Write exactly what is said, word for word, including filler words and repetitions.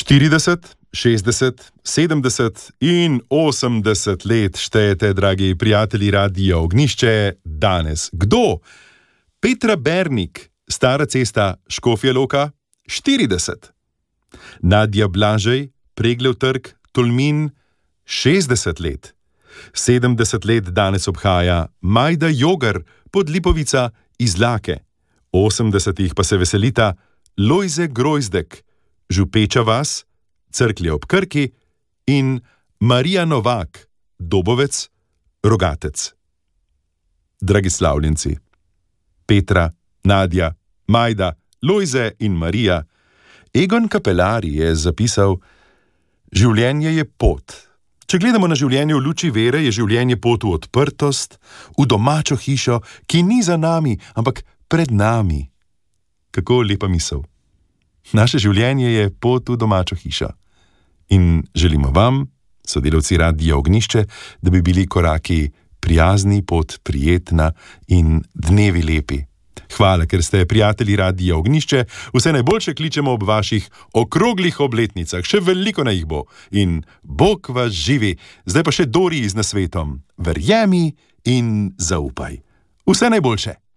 štirideset, šestdeset, sedemdeset in osemdeset let štejete, dragi prijatelji Radia Ognjišče, danes. Kdo? Petra Bernik, Stara cesta, Škofja Loka, štirideset. Nadja Blažej, Preglev trg, Tolmin, šestdeset let. sedemdeset let danes obhaja Majda Jogar, Podlipovica iz Lake. osemdesetih pa se veselita Lojze Grojzdek, Župeča vas, Cerklje ob Krki in Marija Novak, Dobovec, Rogatec. Dragi slavljenci, Petra, Nadja, Majda, Lojze in Marija, Egon Kapelari je zapisal: življenje je pot. Če gledamo na življenje v luči vere, je življenje pot v odprtost, v domačo hišo, ki ni za nami, ampak pred nami. Kako lepa misel. Naše življenje je pot v domačo hišo. In želimo vam, sodelavci Radia Ognjišče, da bi bili koraki prijazni, pot prijetna in dnevi lepi. Hvala, ker ste prijatelji Radia Ognjišče. Vse najboljše kličemo ob vaših okroglih obletnicah. Še veliko na jih bo. In Bog vas živi. Zdaj pa še Dori z nasvetom. Verjemi in zaupaj. Vse najboljše.